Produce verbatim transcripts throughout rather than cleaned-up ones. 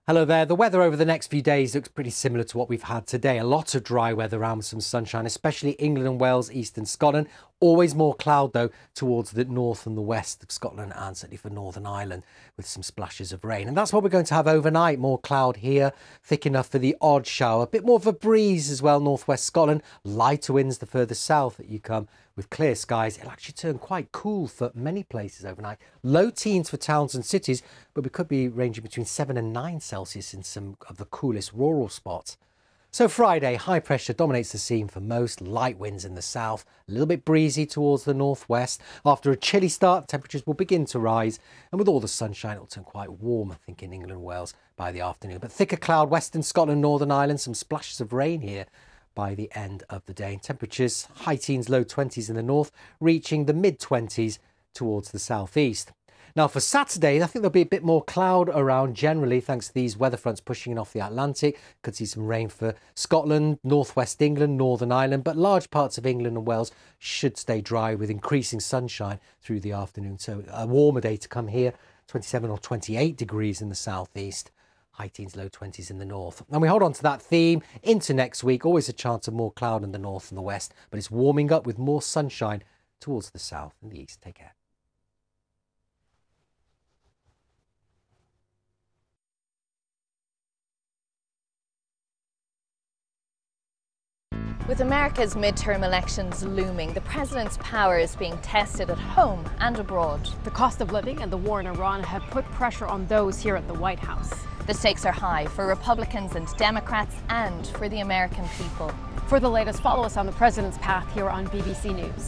Hello there. The weather over the next few days looks pretty similar to what we've had today. A lot of dry weather around with some sunshine, especially England and Wales, eastern Scotland. Always more cloud, though, towards the north and the west of Scotland and certainly for Northern Ireland with some splashes of rain. And that's what we're going to have overnight. More cloud here, thick enough for the odd shower. A bit more of a breeze as well, northwest Scotland. Lighter winds the further south that you come. With clear skies, it'll actually turn quite cool for many places overnight. Low teens for towns and cities, but we could be ranging between seven and nine Celsius in some of the coolest rural spots. So Friday, high pressure dominates the scene for most. Light winds in the south, a little bit breezy towards the northwest. After a chilly start, temperatures will begin to rise. And with all the sunshine, it'll turn quite warm, I think, in England and Wales by the afternoon. But thicker cloud, western Scotland, Northern Ireland, some splashes of rain here by the end of the day. Temperatures high teens, low twenties in the north, reaching the mid twenties towards the southeast. Now for Saturday, I think there'll be a bit more cloud around generally thanks to these weather fronts pushing in off the Atlantic. Could see some rain for Scotland, northwest England, Northern Ireland, but large parts of England and Wales should stay dry with increasing sunshine through the afternoon. So a warmer day to come here, twenty-seven or twenty-eight degrees in the southeast. High teens, low twenties in the north. And we hold on to that theme into next week. Always a chance of more cloud in the north and the west, but it's warming up with more sunshine towards the south and the east. Take care. With America's midterm elections looming, the president's power is being tested at home and abroad. The cost of living and the war in Iran have put pressure on those here at the White House. The stakes are high for Republicans and Democrats and for the American people. For the latest, follow us on the president's path here on B B C News.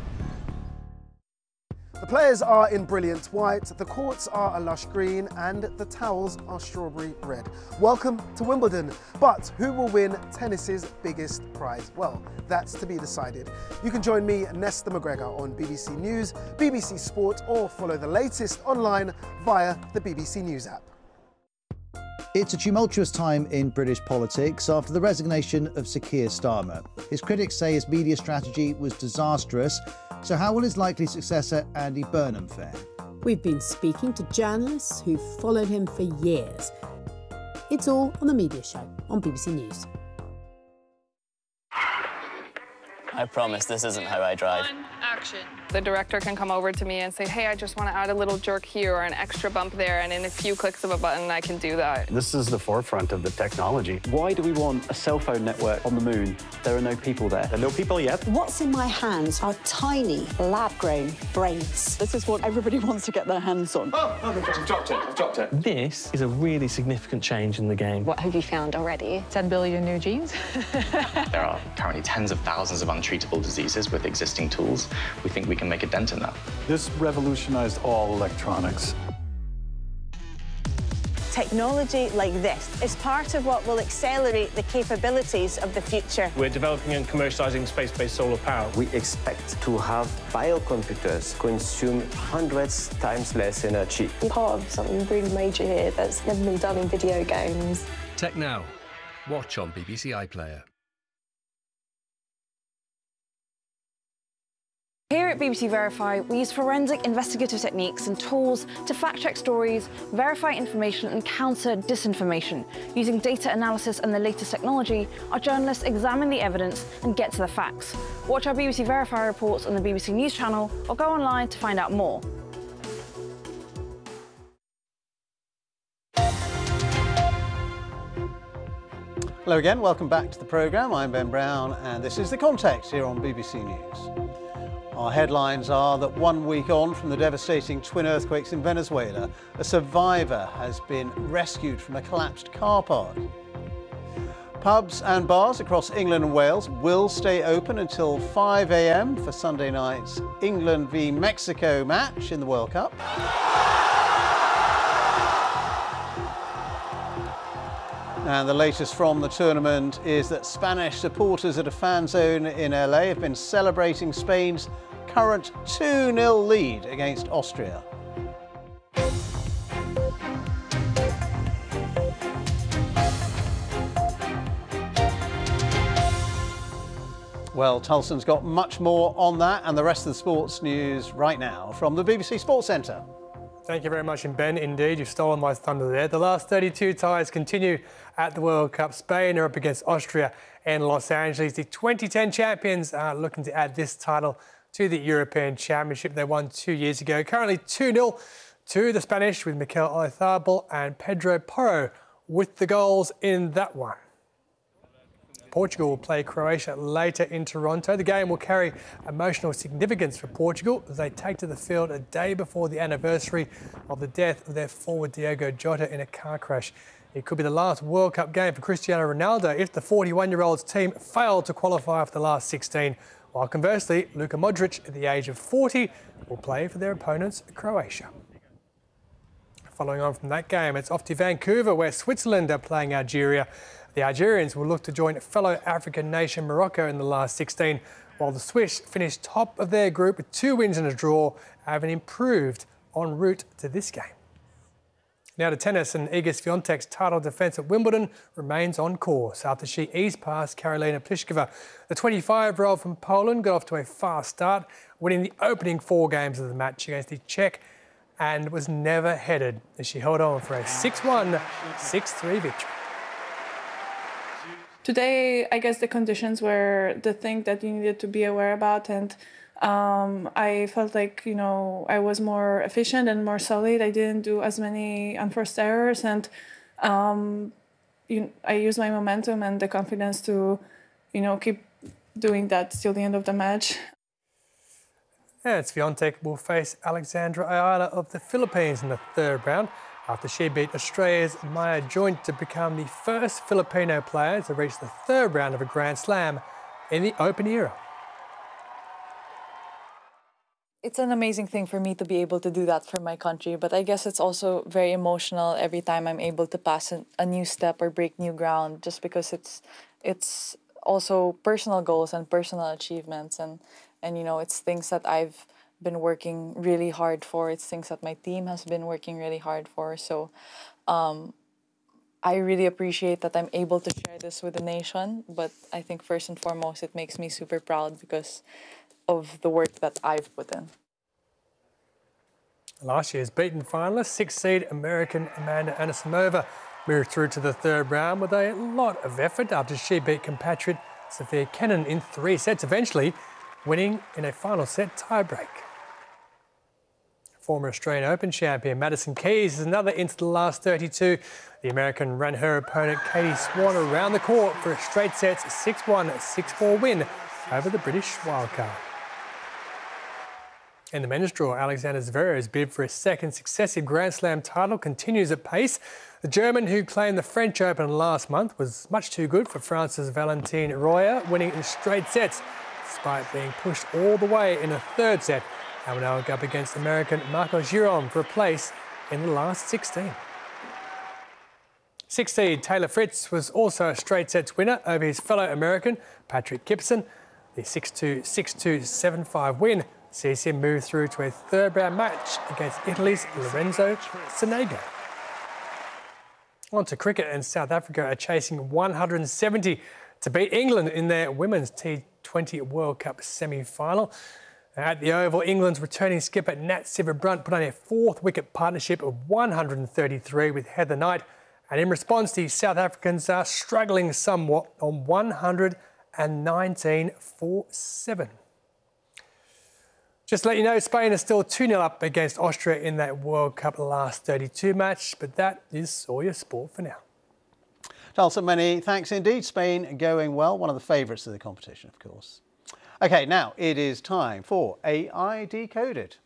The players are in brilliant white, the courts are a lush green and the towels are strawberry red. Welcome to Wimbledon. But who will win tennis's biggest prize? Well, that's to be decided. You can join me, Nesta McGregor, on B B C News, B B C Sport, or follow the latest online via the B B C News app. It's a tumultuous time in British politics after the resignation of Sir Keir Starmer. His critics say his media strategy was disastrous. So how will his likely successor, Andy Burnham, fare? We've been speaking to journalists who've followed him for years. It's all on The Media Show on B B C News. I promise this isn't how I drive. One, action. The director can come over to me and say, hey, I just want to add a little jerk here or an extra bump there, and in a few clicks of a button, I can do that. This is the forefront of the technology. Why do we want a cell phone network on the moon? There are no people there. There are no people yet. What's in my hands are tiny, lab-grown brains. This is what everybody wants to get their hands on. Oh, oh I've dropped it, I've dropped it. This is a really significant change in the game. What have you found already? ten billion new genes. There are currently tens of thousands of untreatable diseases with existing tools. We think we can make a dent in that. This revolutionized all electronics. Technology like this is part of what will accelerate the capabilities of the future. We're developing and commercializing space-based solar power. We expect to have biocomputers consume hundreds times less energy. We're part of something really major here that's never been done in video games. Tech Now. Watch on B B C iPlayer. Here at B B C Verify, we use forensic investigative techniques and tools to fact-check stories, verify information and counter disinformation. Using data analysis and the latest technology, our journalists examine the evidence and get to the facts. Watch our B B C Verify reports on the B B C News channel or go online to find out more. Hello again, welcome back to the programme. I'm Ben Brown and this is The Context here on B B C News. Our headlines are that one week on from the devastating twin earthquakes in Venezuela, a survivor has been rescued from a collapsed car park. Pubs and bars across England and Wales will stay open until five a m for Sunday night's England v Mexico match in the World Cup. And the latest from the tournament is that Spanish supporters at a fan zone in L A have been celebrating Spain's current two nil lead against Austria. Well, Tulson's got much more on that and the rest of the sports news right now from the B B C Sports Centre. Thank you very much, and Ben. Indeed, you've stolen my thunder there. The last thirty-two ties continue at the World Cup. Spain are up against Austria and Los Angeles. The twenty ten champions are looking to add this title to the European Championship they won two years ago. Currently two nil to the Spanish, with Mikel Oyarzabal and Pedro Porro with the goals in that one. Portugal will play Croatia later in Toronto. The game will carry emotional significance for Portugal as they take to the field a day before the anniversary of the death of their forward Diogo Jota in a car crash. It could be the last World Cup game for Cristiano Ronaldo if the forty-one-year-old's team failed to qualify for the last sixteen, while conversely, Luka Modric, at the age of forty, will play for their opponents, Croatia. Following on from that game, it's off to Vancouver, where Switzerland are playing Algeria. The Algerians will look to join fellow African nation Morocco in the last sixteen, while the Swiss finished top of their group with two wins and a draw, having improved en route to this game. Now to tennis, and Iga Swiatek's title defence at Wimbledon remains on course after she eased past Karolina Pliskova. The twenty-five-year-old from Poland got off to a fast start, winning the opening four games of the match against the Czech, and was never headed as she held on for a six one, six three victory. Today, I guess the conditions were the thing that you needed to be aware about, and um, I felt like, you know, I was more efficient and more solid. I didn't do as many unforced errors, and um, you, I used my momentum and the confidence to, you know, keep doing that till the end of the match. And Swiatek will face Alexandra Ayala of the Philippines in the third round, after she beat Australia's Maya Joint to become the first Filipino player to reach the third round of a Grand Slam in the Open era. It's an amazing thing for me to be able to do that for my country, but I guess it's also very emotional every time I'm able to pass a new step or break new ground, just because it's it's also personal goals and personal achievements, and, and you know, it's things that I've been working really hard for. It's things that my team has been working really hard for. So um, I really appreciate that I'm able to share this with the nation. But I think first and foremost, it makes me super proud because of the work that I've put in. Last year's beaten finalist, six seed American Amanda Anisimova, moved through to the third round with a lot of effort after she beat compatriot Sofia Kenin in three sets, eventually winning in a final set tiebreak. Former Australian Open champion Madison Keys is another into the last thirty-two. The American ran her opponent Katie Swan around the court for a straight sets six one, six four win over the British wildcard. In the men's draw, Alexander Zverev's bid for his second successive Grand Slam title continues at pace. The German, who claimed the French Open last month, was much too good for France's Valentin Royer, winning in straight sets, despite being pushed all the way in a third set. And will now go up against American Marco Giron for a place in the last sixteen. Six seed Taylor Fritz was also a straight sets winner over his fellow American Patrick Gibson. The six two, six two, seven five win sees him move through to a third round match against Italy's Lorenzo Sonego. On to cricket, and South Africa are chasing one hundred seventy to beat England in their Women's T twenty World Cup semi-final. At the Oval, England's returning skipper Nat Sciver-Brunt put on a fourth wicket partnership of one hundred thirty-three with Heather Knight, and in response, the South Africans are struggling somewhat on one hundred nineteen for seven. Just to let you know, Spain is still two nil up against Austria in that World Cup last thirty-two match, but that is all your sport for now. Talsa, many thanks indeed. Spain going well, one of the favourites of the competition, of course. OK, now it is time for A I Decoded.